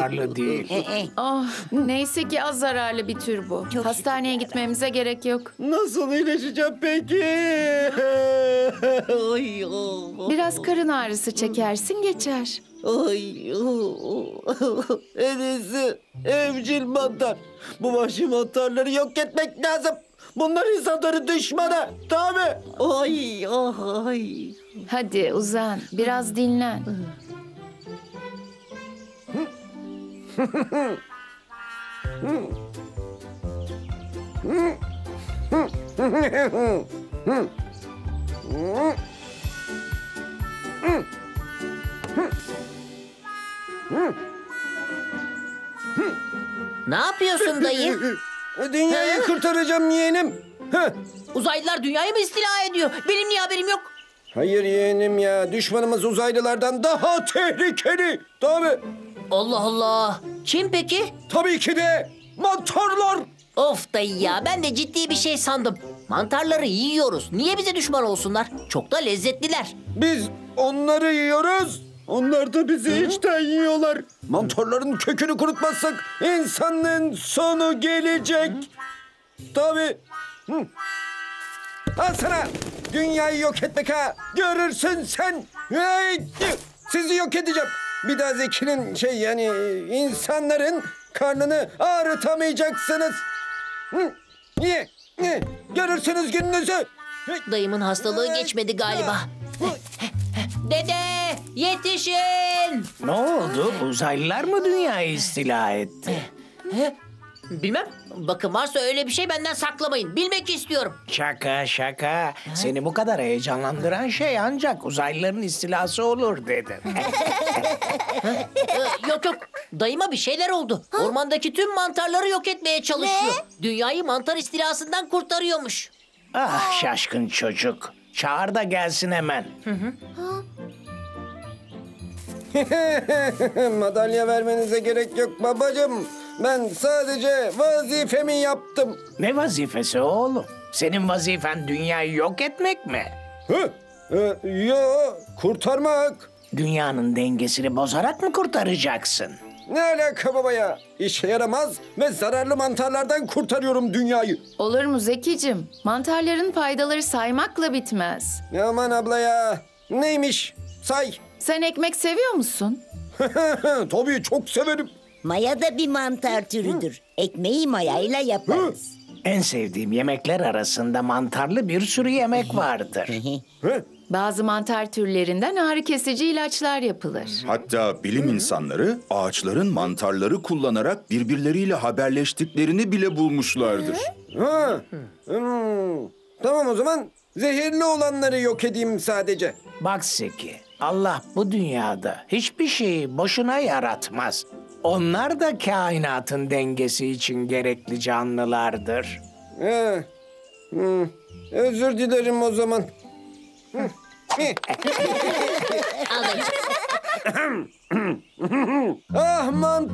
zararlı değil. Ah, neyse ki az zararlı bir tür bu. Hastaneye gitmemize gerek yok. Nasıl iyileşeceğim peki? Ay, Biraz karın ağrısı çekersin geçer. ay, en iyisi evcil mantar. Bu vahşi mantarları yok etmek lazım. Bunlar insanların düşmanı. Tabii. Ay, ay. Hadi uzan, biraz dinlen. Ne yapıyorsun dayı? Dünyayı kurtaracağım yeğenim. Heh. Uzaylılar dünyayı mı istila ediyor? Benim niye haberim yok? Hayır yeğenim ya. Düşmanımız uzaylılardan daha tehlikeli. Tabii. Allah Allah. Kim peki? Tabii ki de mantarlar. Of dayı ya, ben de ciddi bir şey sandım. Mantarları yiyoruz. Niye bize düşman olsunlar? Çok da lezzetliler. Biz onları yiyoruz. Onlar da bizi içten yiyorlar. Mantarların kökünü kurutmazsak insanlığın sonu gelecek. Tabii. Hı. Al sana. Dünyayı yok etmek ha. Görürsün sen. Hey, sizi yok edeceğim. Bir daha Zeki'nin yani insanların karnını ağrıtamayacaksınız. Hı. Niye? Görürsünüz gününüzü. Dayımın hastalığı geçmedi galiba. Dede, yetişin! Ne oldu? Uzaylılar mı dünyayı istila etti? Bilmem. Bakın varsa öyle bir şey benden saklamayın. Bilmek istiyorum. Şaka şaka. Seni bu kadar heyecanlandıran şey ancak uzaylıların istilası olur dedim. Yok yok. Dayıma bir şeyler oldu. Ormandaki tüm mantarları yok etmeye çalışıyor. Dünyayı mantar istilasından kurtarıyormuş. Ah şaşkın çocuk. Çağır da gelsin hemen. Madalya vermenize gerek yok babacığım. Ben sadece vazifemi yaptım. Ne vazifesi oğlum? Senin vazifen dünyayı yok etmek mi? Hı? Yo, kurtarmak. Dünyanın dengesini bozarak mı kurtaracaksın? Ne alaka baba ya? İşe yaramaz ve zararlı mantarlardan kurtarıyorum dünyayı. Olur mu Zekicim? Mantarların faydaları saymakla bitmez. Aman abla ya. Neymiş? Say. Sen ekmek seviyor musun? Tabii çok severim. Maya da bir mantar türüdür. Ekmeği mayayla yaparız. En sevdiğim yemekler arasında mantarlı bir sürü yemek vardır. Bazı mantar türlerinden ağrı kesici ilaçlar yapılır. Hatta bilim insanları ağaçların mantarları kullanarak birbirleriyle haberleştiklerini bile bulmuşlardır. Ha. Tamam o zaman zehirli olanları yok edeyim sadece. Bak Zeki, Allah bu dünyada hiçbir şeyi boşuna yaratmaz. Onlar da kainatın dengesi için gerekli canlılardır. Ha. Özür dilerim o zaman. Al dayı. Ah mantar.